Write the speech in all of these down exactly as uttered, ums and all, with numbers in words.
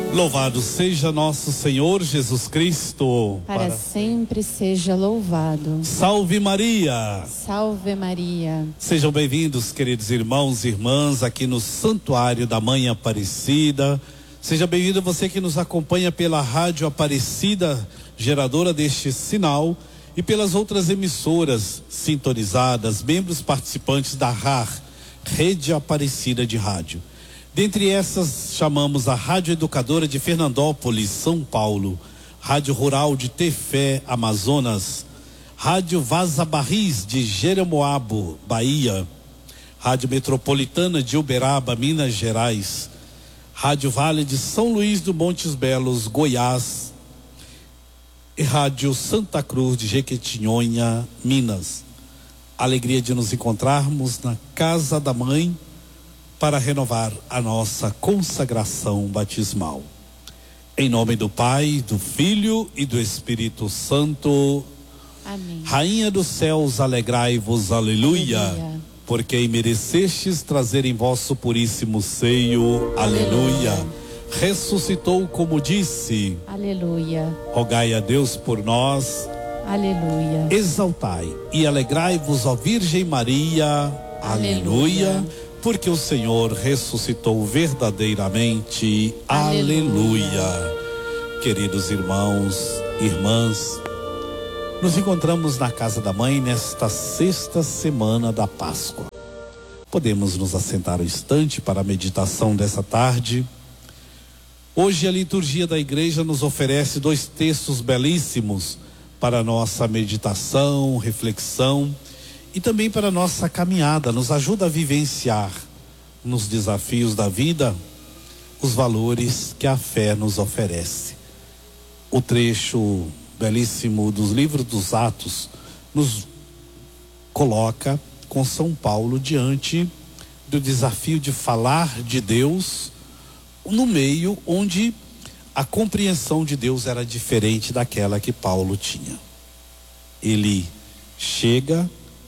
Louvado seja nosso Senhor Jesus Cristo. Para, para sempre seja louvado. Salve Maria. Salve Maria. Sejam bem-vindos, queridos irmãos e irmãs, aqui no Santuário da Mãe Aparecida. Seja bem-vindo você que nos acompanha pela Rádio Aparecida, geradora deste sinal, e pelas outras emissoras sintonizadas, membros participantes da R A R, Rede Aparecida de Rádio. Dentre essas, chamamos a Rádio Educadora de Fernandópolis, São Paulo, Rádio Rural de Tefé, Amazonas, Rádio Vaza Barris de Jeremoabo, Bahia, Rádio Metropolitana de Uberaba, Minas Gerais, Rádio Vale de São Luís do Montes Belos, Goiás, e Rádio Santa Cruz de Jequitinhonha, Minas. Alegria de nos encontrarmos na Casa da Mãe para renovar a nossa consagração batismal. Em nome do Pai, do Filho e do Espírito Santo. Amém. Rainha dos céus, alegrai-vos, aleluia, Aleluia. Porque merecestes trazer em vosso puríssimo seio, aleluia. aleluia. Ressuscitou como disse, aleluia. Rogai a Deus por nós, aleluia. Exaltai e alegrai-vos, ó Virgem Maria, aleluia, aleluia. Porque o Senhor ressuscitou verdadeiramente, aleluia. aleluia. Queridos irmãos, irmãs, nos encontramos na Casa da Mãe nesta sexta semana da Páscoa. Podemos nos assentar um instante para a meditação dessa tarde. Hoje a liturgia da igreja nos oferece dois textos belíssimos para a nossa meditação, reflexão e também para a nossa caminhada. Nos ajuda a vivenciar nos desafios da vida os valores que a fé nos oferece. O trecho belíssimo dos livros dos Atos nos coloca com São Paulo diante do desafio de falar de Deus no meio onde a compreensão de Deus era diferente daquela que Paulo tinha. Ele chega,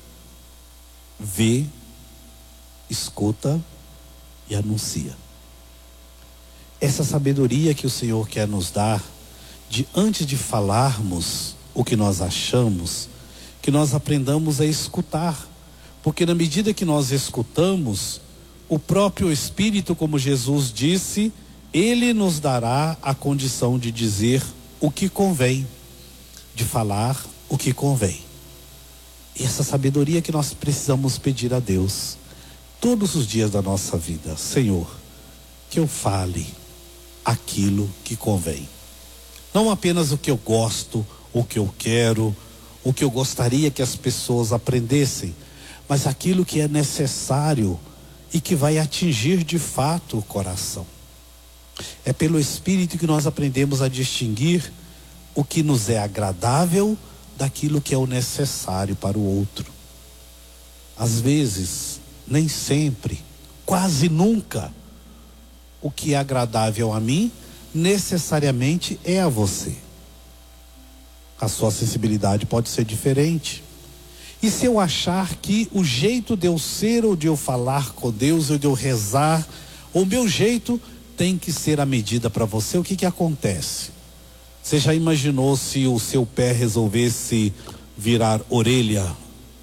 vê, escuta e anuncia. Essa sabedoria que o Senhor quer nos dar, de antes de falarmos o que nós achamos, que nós aprendamos a escutar, porque na medida que nós escutamos, o próprio Espírito, como Jesus disse, Ele nos dará a condição de dizer o que convém, de falar o que convém. E essa sabedoria que nós precisamos pedir a Deus todos os dias da nossa vida. Senhor, que eu fale aquilo que convém, não apenas o que eu gosto, o que eu quero, o que eu gostaria que as pessoas aprendessem, mas aquilo que é necessário e que vai atingir de fato o coração. É pelo Espírito que nós aprendemos a distinguir o que nos é agradável daquilo que é o necessário para o outro. Às vezes, nem sempre, quase nunca, o que é agradável a mim, necessariamente é a você. A sua sensibilidade pode ser diferente. E se eu achar que o jeito de eu ser ou de eu falar com Deus ou de eu rezar, o meu jeito tem que ser a medida para você, o que que acontece? Você já imaginou se o seu pé resolvesse virar orelha?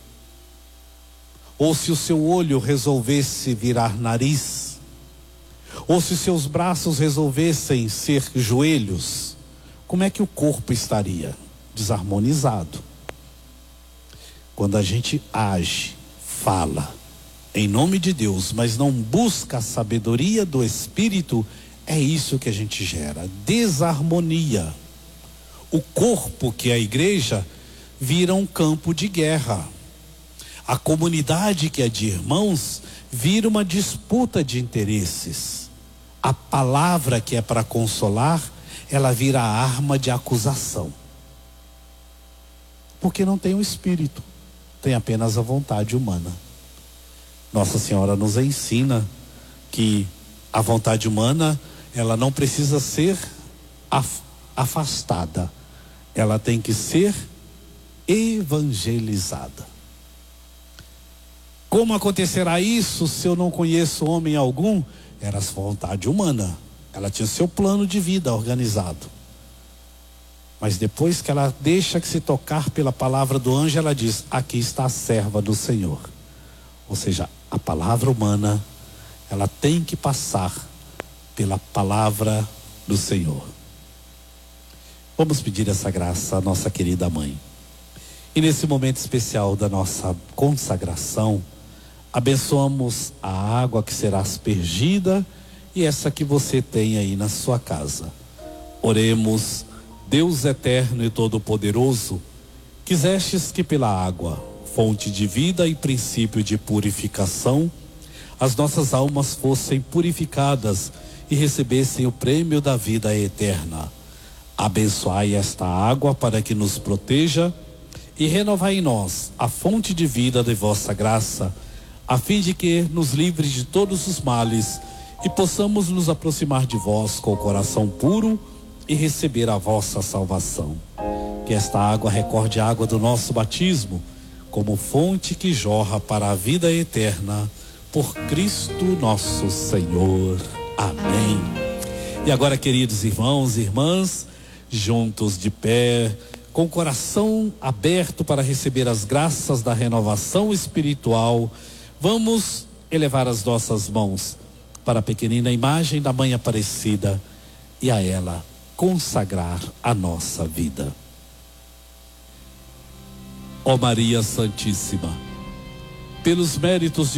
Ou se o seu olho resolvesse virar nariz? Ou se seus braços resolvessem ser joelhos? Como é que o corpo estaria? Desarmonizado. Quando a gente age, fala em nome de Deus, mas não busca a sabedoria do Espírito, é isso que a gente gera, desarmonia. O corpo, que é a igreja, vira um campo de guerra. A comunidade, que é de irmãos, vira uma disputa de interesses. A palavra, que é para consolar, ela vira arma de acusação. Porque não tem o Espírito, tem apenas a vontade humana. Nossa Senhora nos ensina que a vontade humana, ela não precisa ser af- afastada, ela tem que ser evangelizada. Como acontecerá isso se eu não conheço homem algum? Era a vontade humana. Ela tinha seu plano de vida organizado. Mas depois que ela deixa que se tocar pela palavra do anjo, ela diz: aqui está a serva do Senhor. Ou seja, a palavra humana, ela tem que passar pela palavra do Senhor. Vamos pedir essa graça à nossa querida mãe. E nesse momento especial da nossa consagração, abençoamos a água que será aspergida e essa que você tem aí na sua casa. Oremos. Deus eterno e todo-poderoso, quisestes que pela água, fonte de vida e princípio de purificação, as nossas almas fossem purificadas e recebessem o prêmio da vida eterna. Abençoai esta água para que nos proteja e renovai em nós a fonte de vida de vossa graça, a fim de que nos livre de todos os males e possamos nos aproximar de vós com o coração puro e receber a vossa salvação. Que esta água recorde a água do nosso batismo, como fonte que jorra para a vida eterna, por Cristo nosso Senhor. Amém. E agora, queridos irmãos e irmãs, juntos de pé, com o coração aberto para receber as graças da renovação espiritual, vamos elevar as nossas mãos para a pequenina imagem da Mãe Aparecida e a ela consagrar a nossa vida. Ó Maria Santíssima, pelos méritos de